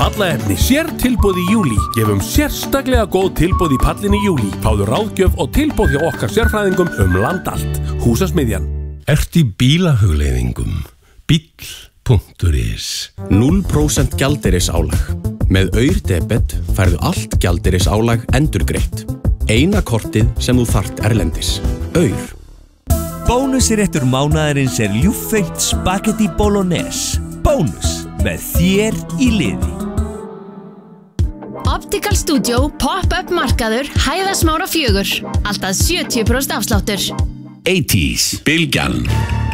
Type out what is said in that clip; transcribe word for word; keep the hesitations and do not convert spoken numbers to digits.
Pallaefni sér tilboð í júlí. Gefum sérstaklega góð tilboð í pallin í júlí. Fáðu ráðgjöf og tilboð hjá okkar sérfræðingum um land allt. Húsasmiðjan. Ert í bílahugleiðingum? Bíll punktur is. núll prósent gjaldeyrisálag. Með Aur-debet færðu allt gjaldeyrisálag endurgreitt. Eina kortið sem þú þarft erlendis. Aur. Bónusréttur mánaðarins er ljúffengt spagetti bolognese. Bónus með þér í liði. Optical Studio pop-up markaður Hæðasmára fjögur. Alltaf sjötíu prósent afsláttur. eighties, Bylgjan.